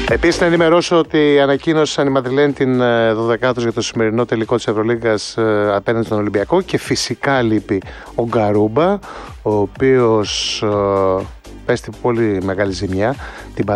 Επίσης να ενημερώσω ότι ανακοίνωσαν οι Μαδριλένοι την 12η για το σημερινό τελικό της Ευρωλίγκας απέναντι στον Ολυμπιακό και φυσικά λείπει ο Γκαρούμπα, ο οποίος πέστη πολύ μεγάλη ζημιά την